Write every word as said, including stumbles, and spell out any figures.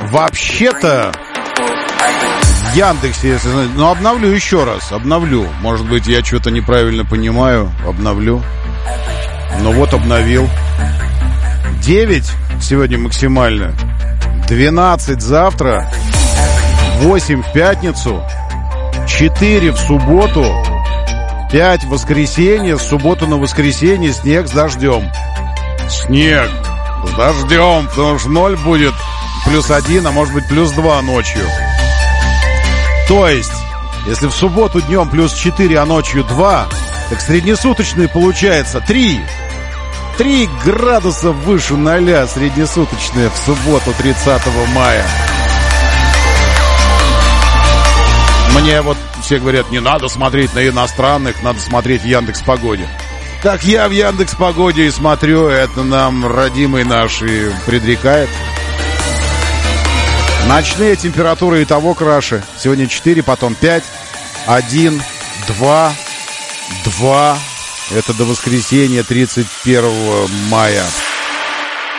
вообще-то в Яндексе, если знаете, ну, обновлю еще раз, обновлю. Может быть, я что-то неправильно понимаю, обновлю. Ну вот, обновил. девять сегодня максимально, двенадцать завтра, восемь в пятницу, четыре в субботу, пять в воскресенье, с субботу на воскресенье снег с дождем. Снег с дождем, потому что ноль будет, плюс один, а может быть плюс два ночью. То есть, если в субботу днем плюс четыре, а ночью два, так среднесуточный получается три. три градуса выше ноля среднесуточная в субботу тридцатого мая. Мне вот все говорят, не надо смотреть на иностранных, надо смотреть в Яндекс.Погоде. Так я в Яндекс.Погоде и смотрю, это нам родимый наш и предрекает. Ночные температуры и того краше. Сегодня четыре, потом пять, один, два, два. Это до воскресенья тридцать первого мая.